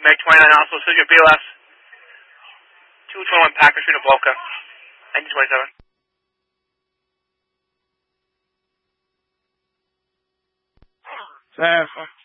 May 29 also, Sergio BLS, 221 Packer Street in Boca, 1927.